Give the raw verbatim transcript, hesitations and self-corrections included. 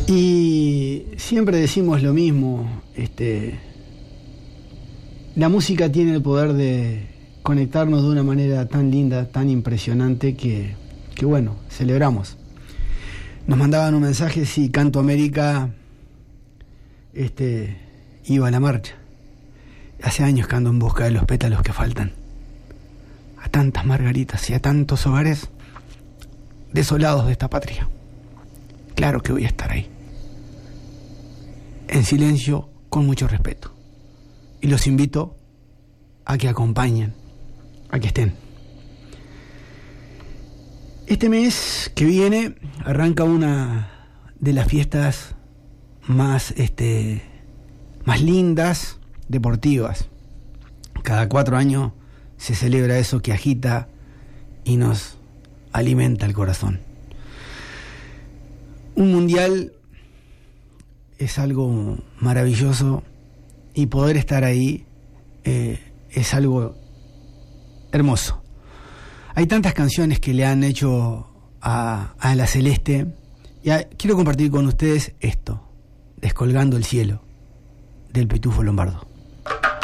Y siempre decimos lo mismo, este, la música tiene el poder de conectarnos de una manera tan linda, tan impresionante que, que bueno, celebramos. Nos mandaban un mensaje, sí, Canto América este, iba a la marcha. Hace años que ando en busca de los pétalos que faltan. A tantas margaritas y a tantos hogares desolados de esta patria. Claro que voy a estar ahí. En silencio, con mucho respeto. Y los invito a que acompañen, a que estén. Este mes que viene arranca una de las fiestas más, este, más lindas, deportivas. Cada cuatro años se celebra eso que agita y nos alimenta el corazón. Un mundial es algo maravilloso y poder estar ahí eh, es algo hermoso. Hay tantas canciones que le han hecho a, a la Celeste y a, quiero compartir con ustedes esto, Descolgando el cielo, del Pitufo Lombardo.